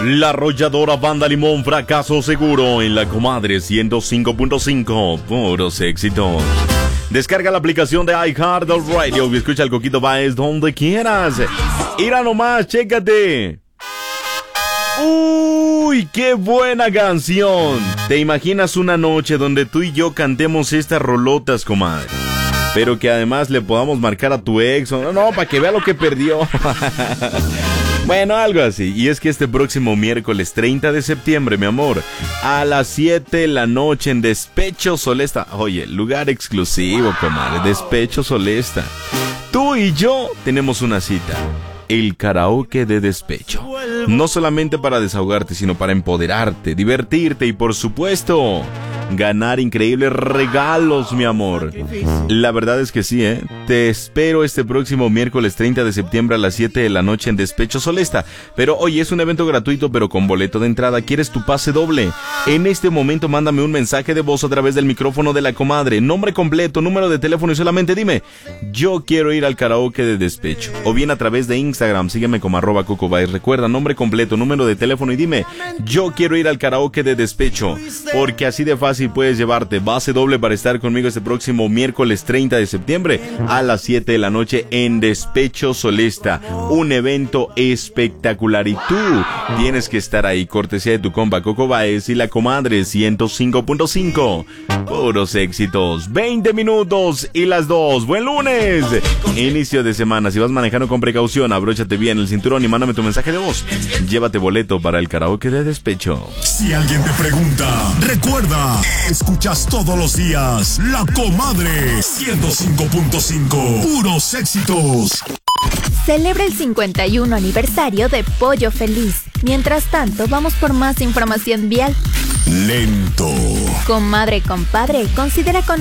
La arrolladora Banda Limón, fracaso seguro en la Comadre 105.5, puros éxitos. Descarga la aplicación de iHeartRadio y escucha el Coquito Baez donde quieras. Mira nomás, chécate. ¡Uy, qué buena canción! ¿Te imaginas una noche donde tú y yo cantemos estas rolotas, comadre? Pero que además le podamos marcar a tu ex, no, para que vea lo que perdió. Bueno, algo así. Y es que este próximo miércoles 30 de septiembre, mi amor, a las 7 de la noche en Despecho Solesta. Oye, lugar exclusivo, comadre, Despecho Solesta. Tú y yo tenemos una cita. El karaoke de despecho. No solamente para desahogarte, sino para empoderarte, divertirte y, por supuesto, ganar increíbles regalos, mi amor. La verdad es que sí, Te espero este próximo miércoles 30 de septiembre a las 7 de la noche en Despecho Solesta. Pero oye, es un evento gratuito, pero con boleto de entrada. ¿Quieres tu pase doble? En este momento mándame un mensaje de voz a través del micrófono de la comadre. Nombre completo, número de teléfono y solamente dime: yo quiero ir al karaoke de despecho. O bien a través de Instagram, sígueme como @CocoBaez. Recuerda, nombre completo, número de teléfono y dime: yo quiero ir al karaoke de despecho. Porque así de fácil puedes llevarte pase doble para estar conmigo este próximo miércoles 30 de septiembre a las 7 de la noche en Despecho Solesta. Un evento espectacular y tú tienes que estar ahí, cortesía de tu compa Coco Baez y la Comadre 105.5. Puros éxitos. 20 minutos y las 2. Buen lunes. Inicio de semana. Si vas manejando con precaución, abróchate bien el cinturón y mándame tu mensaje de voz. Llévate boleto para el karaoke de despecho. Si alguien te pregunta, recuerda, escuchas todos los días La Comadre 105.5. Puros éxitos. Celebra el 51 aniversario de Pollo Feliz. Mientras tanto, vamos por más información vial. Lento. Comadre, compadre, considera con